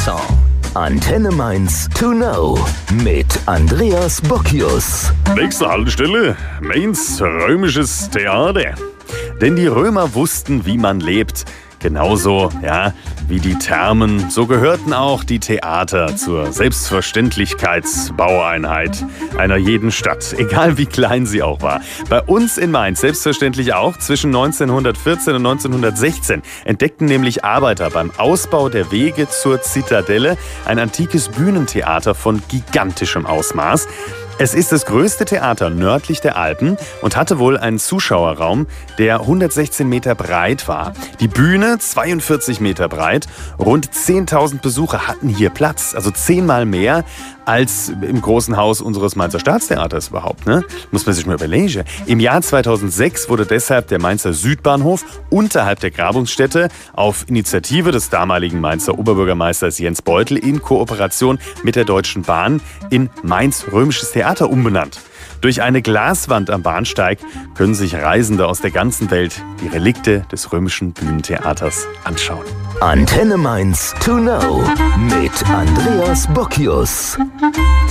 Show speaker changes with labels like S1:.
S1: Chanson. Antenne Mainz to know mit Andreas Bocchius.
S2: Nächste Haltestelle, Mainz römisches Theater. Denn die Römer wussten, wie man lebt. Genauso, wie die Thermen, so gehörten auch die Theater zur Selbstverständlichkeitsbaueinheit einer jeden Stadt, egal wie klein sie auch war. Bei uns in Mainz selbstverständlich auch. Zwischen 1914 und 1916 entdeckten nämlich Arbeiter beim Ausbau der Wege zur Zitadelle ein antikes Bühnentheater von gigantischem Ausmaß. Es ist das größte Theater nördlich der Alpen und hatte wohl einen Zuschauerraum, der 116 Meter breit war. Die Bühne 42 Meter breit. Rund 10.000 Besucher hatten hier Platz. Also 10-mal mehr als im großen Haus unseres Mainzer Staatstheaters überhaupt. Ne? Muss man sich mal überlegen. Im Jahr 2006 wurde deshalb der Mainzer Südbahnhof unterhalb der Grabungsstätte auf Initiative des damaligen Mainzer Oberbürgermeisters Jens Beutel in Kooperation mit der Deutschen Bahn in Mainz römisches Theater umbenannt. Durch eine Glaswand am Bahnsteig können sich Reisende aus der ganzen Welt die Relikte des römischen Bühnentheaters anschauen.
S1: Antenne Mainz to know mit Andreas Bocchius.